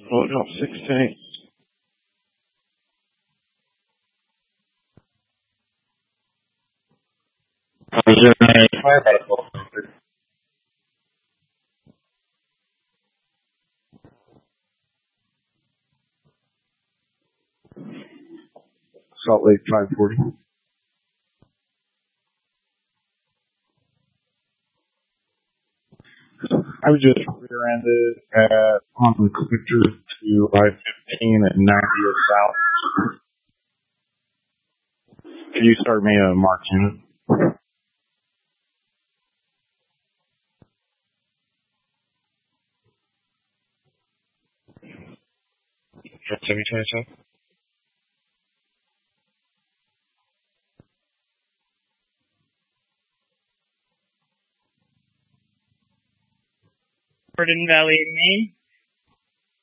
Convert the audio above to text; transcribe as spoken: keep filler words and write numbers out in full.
Philadelphia sixteen. Was there any firefighter? Salt Lake five forty. I was just rear-ended at on the Victor to I fifteen at ninetieth South. Can you start me a mark unit? seventy twenty-seven. Jordan Valley, Maine.